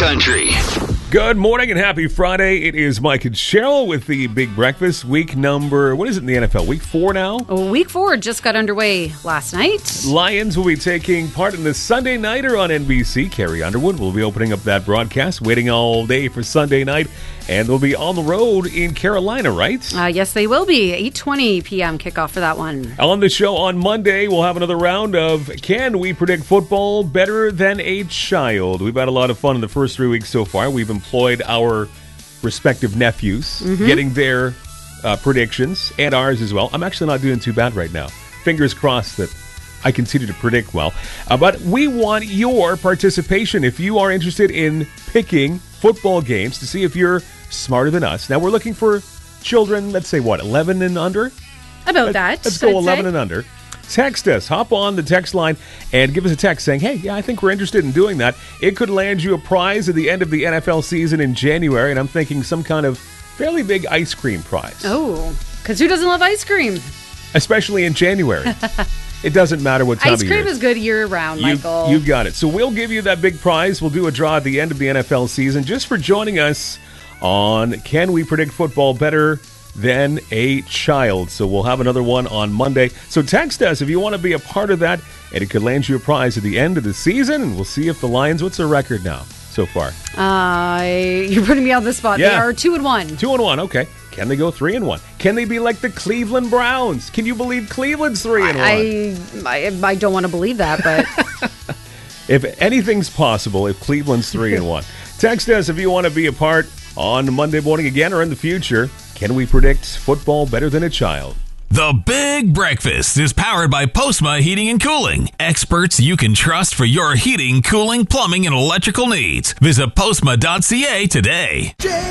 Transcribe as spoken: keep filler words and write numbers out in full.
Country. Good morning and happy Friday. It is Mike and Cheryl with the Big Breakfast. Week number, what is it in the N F L? Week four now? Week four just got underway last night. Lions will be taking part in the Sunday Nighter on N B C. Carrie Underwood will be opening up that broadcast, waiting all day for Sunday night. And they'll be on the road in Carolina, right? Uh, yes, they will be. eight twenty p.m. kickoff for that one. On the show on Monday, we'll have another round of Can We Predict Football Better Than a Child? We've had a lot of fun in the first three weeks so far. We've employed our respective nephews, mm-hmm. getting their uh, predictions, and ours as well. I'm actually not doing too bad right now. Fingers crossed that I continue to predict well. Uh, but we want your participation if you are interested in picking football games to see if you're smarter than us. Now, we're looking for children, let's say, what, eleven and under? About Let, that. Let's go I'd eleven say. and under. Text us. Hop on the text line and give us a text saying, hey, yeah, I think we're interested in doing that. It could land you a prize at the end of the N F L season in January, and I'm thinking some kind of fairly big ice cream prize. Oh, because who doesn't love ice cream? Especially in January. It doesn't matter what time Ice of year. cream is good year-round, Michael. You, you got it. So we'll give you that big prize. We'll do a draw at the end of the N F L season just for joining us on Can We Predict Football Better Than a Child? So we'll have another one on Monday. So text us if you want to be a part of that, and it could land you a prize at the end of the season, and we'll see if the Lions, what's their record now so far? Uh, you're putting me on the spot. Yeah. They are two and one. Two and one, okay. Can they go three and one? Can they be like the Cleveland Browns? Can you believe Cleveland's three and one? I, I, I don't want to believe that, but if anything's possible, if Cleveland's three and one, text us if you want to be a part on Monday morning again or in the future. Can we predict football better than a child? The Big Breakfast is powered by Postma Heating and Cooling. Experts you can trust for your heating, cooling, plumbing, and electrical needs. Visit postma dot c a today.